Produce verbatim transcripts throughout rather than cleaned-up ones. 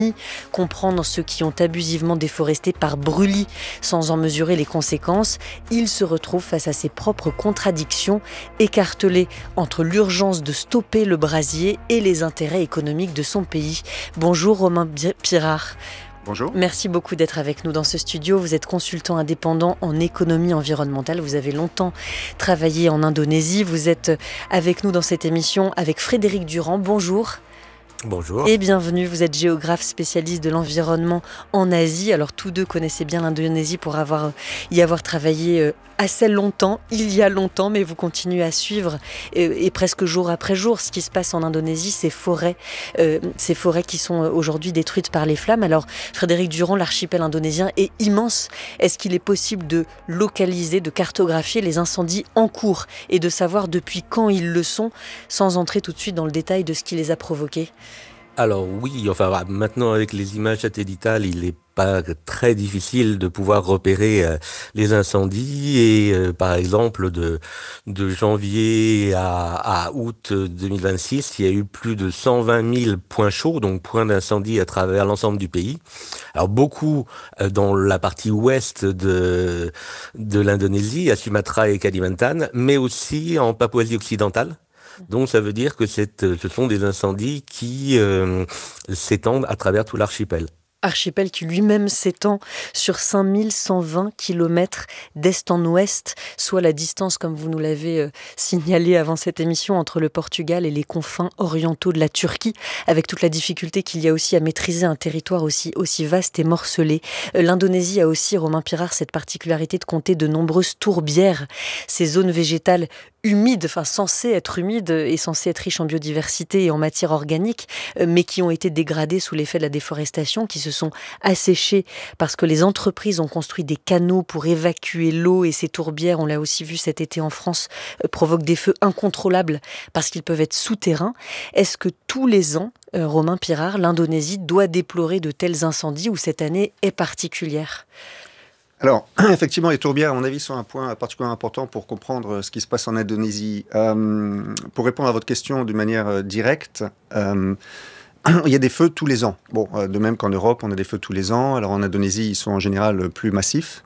Comprendre ceux qui ont abusivement déforesté par brûlis sans en mesurer les conséquences, il se retrouve face à ses propres contradictions, écartelé entre l'urgence de stopper le brasier et les intérêts économiques de son pays. Bonjour Romain Pirard. Bonjour. Merci beaucoup d'être avec nous dans ce studio. Vous êtes consultant indépendant en économie environnementale. Vous avez longtemps travaillé en Indonésie. Vous êtes avec nous dans cette émission avec Frédéric Durand. Bonjour. Bonjour. Et bienvenue, vous êtes géographe spécialiste de l'environnement en Asie. Alors tous deux connaissez bien l'Indonésie pour avoir, y avoir travaillé assez longtemps, il y a longtemps, mais vous continuez à suivre et, et presque jour après jour ce qui se passe en Indonésie, ces forêts, euh, ces forêts qui sont aujourd'hui détruites par les flammes. Alors Frédéric Durand, l'archipel indonésien est immense. Est-ce qu'il est possible de localiser, de cartographier les incendies en cours et de savoir depuis quand ils le sont, sans entrer tout de suite dans le détail de ce qui les a provoqués ? Alors oui, enfin maintenant avec les images satellitales, il n'est pas très difficile de pouvoir repérer euh, les incendies et euh, par exemple de, de janvier à, à août deux mille vingt-six, il y a eu plus de cent vingt mille points chauds, donc points d'incendie à travers l'ensemble du pays. Alors beaucoup euh, dans la partie ouest de, de l'Indonésie, à Sumatra et Kalimantan, mais aussi en Papouasie occidentale. Donc ça veut dire que c'est, ce sont des incendies qui euh, s'étendent à travers tout l'archipel. Archipel qui lui-même s'étend sur cinq mille cent vingt kilomètres d'est en ouest, soit la distance, comme vous nous l'avez euh, signalé avant cette émission, entre le Portugal et les confins orientaux de la Turquie, avec toute la difficulté qu'il y a aussi à maîtriser un territoire aussi, aussi vaste et morcelé. Euh, L'Indonésie a aussi, Romain Pirard, cette particularité de compter de nombreuses tourbières, ces zones végétales humides, enfin censées être humides et censées être riches en biodiversité et en matière organique, euh, mais qui ont été dégradées sous l'effet de la déforestation, qui se sont asséchées parce que les entreprises ont construit des canaux pour évacuer l'eau, et ces tourbières, on l'a aussi vu cet été en France, euh, provoquent des feux incontrôlables parce qu'ils peuvent être souterrains. Est-ce que tous les ans, euh, Romain Pirard, l'Indonésie doit déplorer de tels incendies ou cette année est particulière ? Alors, effectivement, les tourbières, à mon avis, sont un point particulièrement important pour comprendre ce qui se passe en Indonésie. Euh, pour répondre à votre question d'une manière euh, directe, euh, il y a des feux tous les ans. Bon, euh, de même qu'en Europe, on a des feux tous les ans. Alors en Indonésie, ils sont en général plus massifs,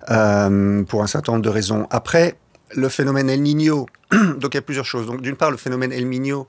euh, pour un certain nombre de raisons. Après, le phénomène El Niño, donc il y a plusieurs choses. Donc d'une part, le phénomène El Niño,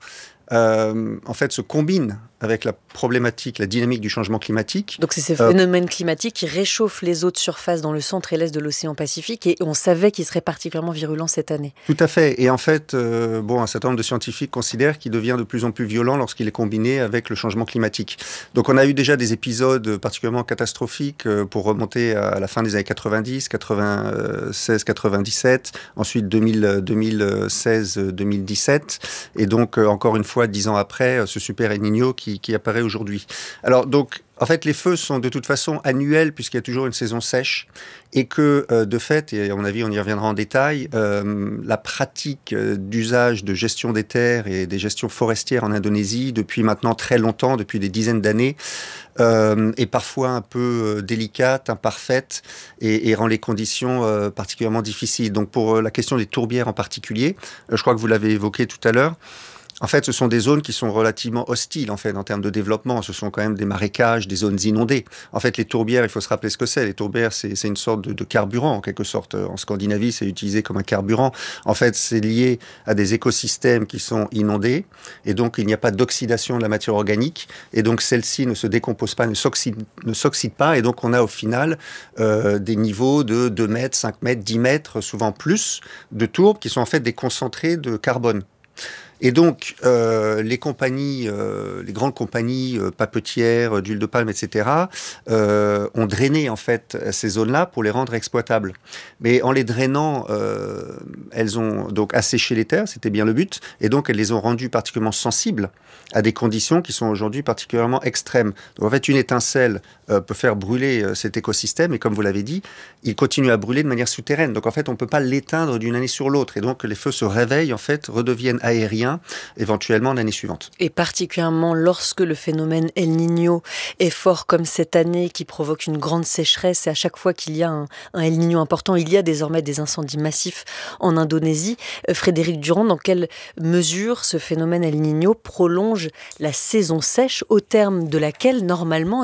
euh, en fait, se combine avec la problématique, la dynamique du changement climatique. Donc c'est ces phénomènes euh, climatiques qui réchauffent les eaux de surface dans le centre et l'est de l'océan Pacifique, et on savait qu'ils seraient particulièrement virulents cette année. Tout à fait. Et en fait, euh, bon, un certain nombre de scientifiques considèrent qu'il devient de plus en plus violent lorsqu'il est combiné avec le changement climatique. Donc on a eu déjà des épisodes particulièrement catastrophiques euh, pour remonter à la fin des années quatre-vingt-dix, quatre-vingt-seize, quatre-vingt-dix-sept, ensuite deux mille, deux mille seize, deux mille dix-sept, et donc euh, encore une fois, dix ans après, ce super El Niño qui Qui, qui apparaît aujourd'hui. Alors donc, en fait, les feux sont de toute façon annuels puisqu'il y a toujours une saison sèche et que, euh, de fait, et à mon avis, on y reviendra en détail, euh, la pratique euh, d'usage de gestion des terres et des gestions forestières en Indonésie depuis maintenant très longtemps, depuis des dizaines d'années, euh, est parfois un peu euh, délicate, imparfaite et, et rend les conditions euh, particulièrement difficiles. Donc pour euh, la question des tourbières en particulier, euh, je crois que vous l'avez évoqué tout à l'heure, en fait, ce sont des zones qui sont relativement hostiles, en fait, en termes de développement. Ce sont quand même des marécages, des zones inondées. En fait, les tourbières, il faut se rappeler ce que c'est. Les tourbières, c'est, c'est une sorte de, de carburant, en quelque sorte. En Scandinavie, c'est utilisé comme un carburant. En fait, c'est lié à des écosystèmes qui sont inondés. Et donc, il n'y a pas d'oxydation de la matière organique. Et donc, celle-ci ne se décompose pas, ne s'oxyde, ne s'oxyde pas. Et donc, on a au final euh, des niveaux de deux mètres, cinq mètres, dix mètres, souvent plus, de tourbes qui sont en fait des concentrés de carbone. Et donc, euh, les compagnies, euh, les grandes compagnies euh, papetières, d'huile de palme, et cetera, euh, ont drainé en fait ces zones-là pour les rendre exploitables. Mais en les drainant, euh, elles ont donc asséché les terres, c'était bien le but, et donc elles les ont rendues particulièrement sensibles à des conditions qui sont aujourd'hui particulièrement extrêmes. Donc en fait, une étincelle euh, peut faire brûler euh, cet écosystème, et comme vous l'avez dit, il continue à brûler de manière souterraine. Donc en fait, on ne peut pas l'éteindre d'une année sur l'autre, et donc les feux se réveillent, en fait, redeviennent aériens, éventuellement l'année suivante. Et particulièrement lorsque le phénomène El Niño est fort comme cette année, qui provoque une grande sécheresse, et à chaque fois qu'il y a un, un El Niño important, il y a désormais des incendies massifs en Indonésie. Euh, Frédéric Durand, dans quelle mesure ce phénomène El Niño prolonge la saison sèche, au terme de laquelle, normalement,